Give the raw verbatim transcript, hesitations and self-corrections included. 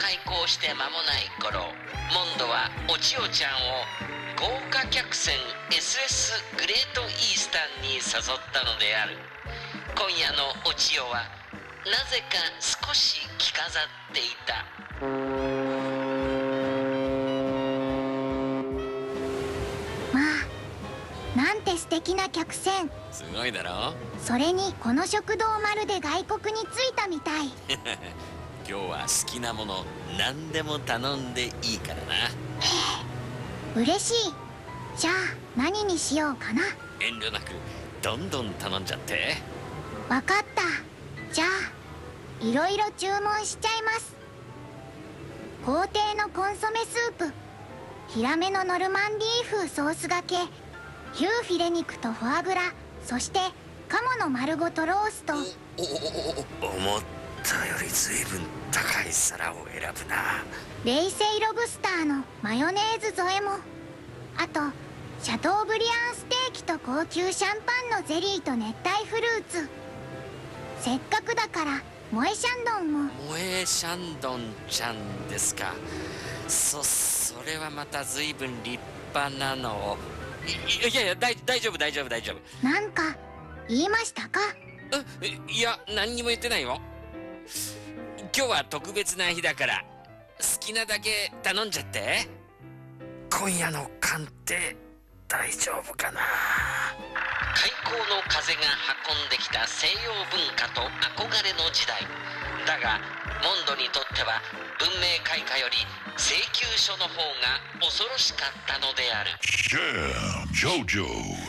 開校して間もない頃、モンドはお千代ちゃんを豪華客船 エスエス グレートイースタンに誘ったのである。今夜のお千代はなぜか少し着飾っていた。 まあ、なんて素敵な客船。 すごいだろ。 それにこの食堂まるで外国に着いたみたい。 今日は好きなもの何でも頼んでいいからな。 嬉しい。じゃあ何にしようかな。 遠慮なくどんどん頼んじゃって。 わかった。じゃあいろいろ注文しちゃいます。皇帝のコンソメスープ、ヒラメのノルマンディー風ソースがけ、牛フィレ肉とフォアグラ、そしてカモの丸ごとロースト。 おおお、思ったよりずいぶん高い皿を選ぶな。 冷製ロブスターのマヨネーズ添えも、あとシャトーブリアンステーキと高級シャンパンのゼリーと熱帯フルーツ。せっかくだから萌えシャンドンも。 萌えシャンドンちゃんですか。そそれはまたずいぶん立派なのを。いいやいや大大丈夫大丈夫大丈夫。 なんか言いましたか？ えいや何にも言ってないよ。今日は特別な日だから好きなだけ頼んじゃって。今夜の鑑定大丈夫かな。開港の風が運んできた西洋文化と憧れの時代だが、モンドにとっては文明開化より請求書の方が恐ろしかったのである。 Jam Jojo